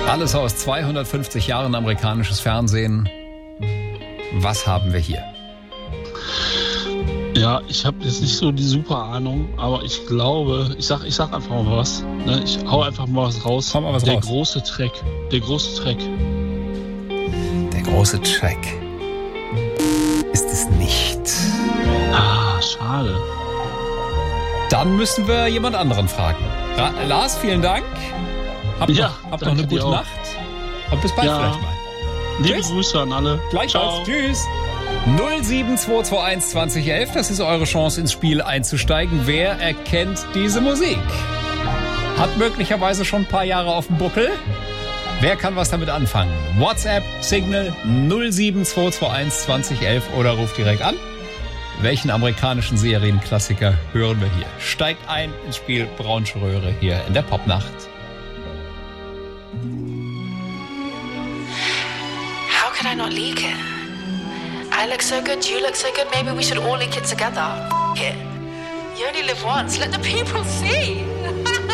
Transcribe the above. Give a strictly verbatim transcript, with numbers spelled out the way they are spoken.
Alles aus zweihundertfünfzig Jahren amerikanisches Fernsehen. Was haben wir hier? Ja, ich habe jetzt nicht so die super Ahnung, aber ich glaube, ich sag, ich sag einfach mal was. Ne? Ich hau einfach mal was raus. Hau mal was Der raus. große Trek. Der große Trek. Der große Trek ist es nicht. Ah, schade. Dann müssen wir jemand anderen fragen. Ra- Lars, vielen Dank. Habt Ja, noch, habt noch danke eine dir gute auch. Nacht. Und bis bald Ja. vielleicht mal. Liebe Tschüss. Grüße an alle. Gleichfalls. Ciao. Tschüss. null sieben zwei zwei eins zwanzig elf, das ist eure Chance ins Spiel einzusteigen. Wer erkennt diese Musik? Hat möglicherweise schon ein paar Jahre auf dem Buckel. Wer kann was damit anfangen? WhatsApp, Signal null sieben zwei zwei eins zwanzig elf oder ruft direkt an. Welchen amerikanischen Serienklassiker hören wir hier? Steigt ein ins Spiel Braunsche Röhre hier in der Popnacht. How could I not leak it? I look so good, you look so good, maybe we should all link it together. F- it. You only live once, let the people see.